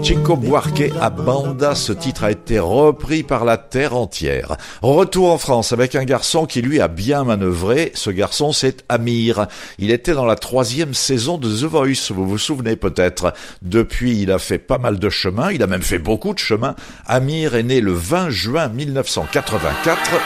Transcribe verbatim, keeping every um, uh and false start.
Chico Buarque à Banda, ce titre a été repris par la terre entière. Retour en France avec un garçon qui lui a bien manœuvré. Ce garçon, c'est Amir. Il était dans la troisième saison de The Voice, vous vous souvenez peut-être. Depuis, il a fait pas mal de chemin, il a même fait beaucoup de chemin. Amir est né le vingt juin mille neuf cent quatre-vingt-quatre